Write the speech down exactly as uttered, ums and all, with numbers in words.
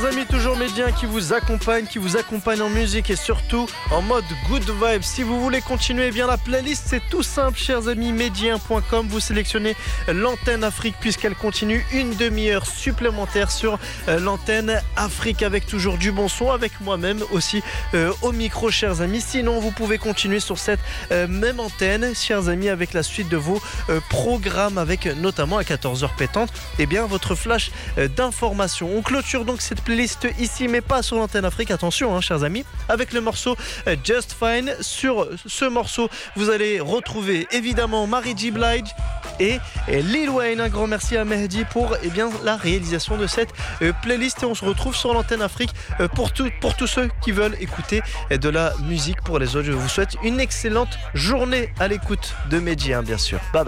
Chers amis, toujours Médien qui vous accompagne, qui vous accompagne en musique et surtout en mode good vibes. Si vous voulez continuer, eh bien la playlist c'est tout simple, chers amis, médien point com. Vous sélectionnez l'antenne Afrique puisqu'elle continue une demi-heure supplémentaire sur euh, l'antenne Afrique avec toujours du bon son, avec moi-même aussi euh, au micro, chers amis. Sinon, vous pouvez continuer sur cette euh, même antenne, chers amis, avec la suite de vos euh, programmes, avec notamment à quatorze heures pétantes, eh bien votre flash euh, d'information. On clôture donc cette playlist ici, mais pas sur l'antenne Afrique, attention hein, chers amis, avec le morceau euh, Just Fine. Sur ce morceau, vous allez retrouver évidemment Mary J. Blige et, et Lil Wayne. Un grand merci à Mehdi pour eh bien, la réalisation de cette euh, playlist, et on se retrouve sur l'antenne Afrique euh, pour, tout, pour tous ceux qui veulent écouter euh, de la musique. Pour les autres, je vous souhaite une excellente journée à l'écoute de Médien, bien sûr. Bye bye.